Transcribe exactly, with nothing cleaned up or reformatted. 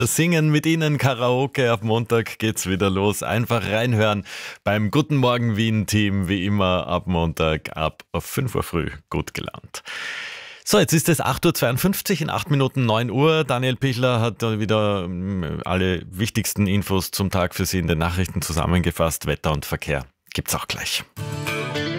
Singen mit Ihnen, Karaoke, ab Montag geht's wieder los. Einfach reinhören beim Guten Morgen Wien-Team, wie immer ab Montag ab fünf Uhr früh, gut gelaunt. So, jetzt ist es acht Uhr zweiundfünfzig, in acht Minuten neun Uhr. Daniel Pichler hat wieder alle wichtigsten Infos zum Tag für Sie in den Nachrichten zusammengefasst. Wetter und Verkehr gibt's auch gleich.